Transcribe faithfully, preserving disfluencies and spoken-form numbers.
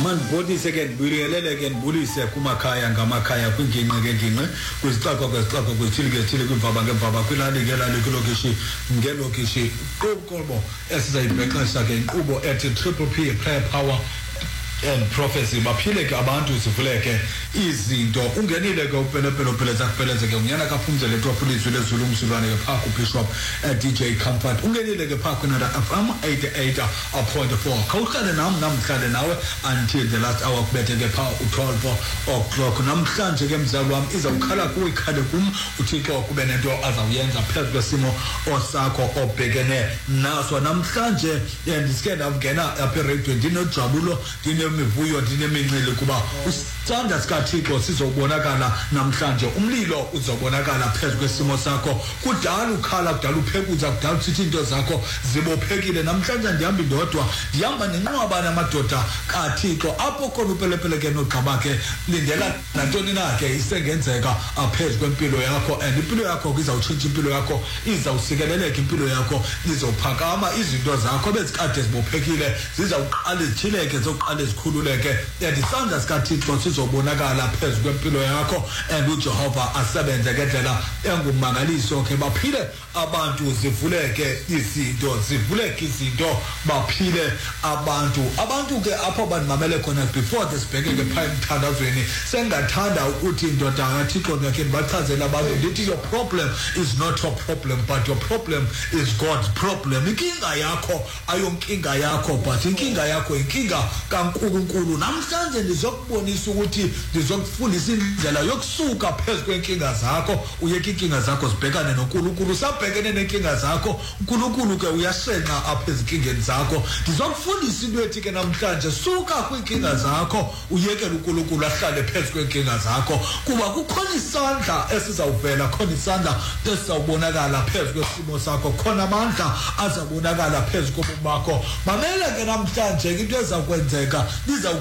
mandibonise ke ndibuyelele ke ndibulise kumakhaya ngamakhaya kwinginqe ngenginqe kwizixako kwezixako kwithili ngethili kwimvaba ngemvaba kwilali ngelali kwilokishi ngelokishi qobo esizayibhexesha ke inkqubo ethi Triple P Prayer Power and Prophecy baphile ke abantu sivuleke izinto ungenile ke upelepele upeleza kupeleza ke unyana kaphumzele twaphulizwe lezulu umsulwane ke pha ku Bishop D J Comfort ungenile ke pha kunada F M eighty-eight point four khawuhlale nam namhlanje nawe until the last hour kubethe ke pha u-twelve o'clock namhlanje ke mzali wami izawukhala kuwe ikhale kum uthixo kube nento azawuyenza phezu kwesimo osakho obhekene naso namhlanje ndisike ndavungena apha radio ndinojabulo ndine mivuyo ndineminqile kuba usithanda sikaThixo sizobonakala namhlanje umlilo uzobonakala phezu kwesimo sakho kudala ukhala kudala uphekuza kudala usithi into zakho zibophekile namhlanje ndihamba ndodwa ndihamba nenqwaba namadoda kaThixo apho khona upelepele ke nogqaba ke lindela nantoni na ke isengenzeka aphezu kwempilo yakho and impilo yakho izawutshintsha impilo yakho izawusikeleleka impilo yakho izophakama izinto zakho bezikade zibophekile zizawuqala zithileke zoqala zikhululeke and isandla sikaThixo sizobonakala phezu kwempilo yakho and uJehova asebenze ngendlela engumangaliso ke baphile abantu zivuleke izinto zivuleke izinto baphile abantu abantu ke apho bandimamele khona before this bheke ke pha emthandazweni sengathanda ukuthi indoda kaThixo ngeke bachazela abantu ndithi your problem is not your problem but your problem is God's problem inkinga yakho ayonkinga yakho but inkinga yakho inkinga kaNkulunkulu namhlanje ndizokubonisa ukuthi ndizokufundisa indlela yokusuka phezu kwenkinga zakho uyeke inkinga zakho zibhekane noNkulunkulu sabhekene nenkinga zakho uNkulunkulu ke uyashenqa apha ezinkingeni zakho ndizokufundisa into ethi ke namhlanje suka kwinkinga zakho uyekele uNkulunkulu ahlale phezu kwenkinga zakho kuba kukhona isandla esizawuvela khona isandla esizawubonakala phezu kwesimo sakho khona amandla azabonakala phezu kobomi bakho mamela ke namhlanje into ezakwenzeka liza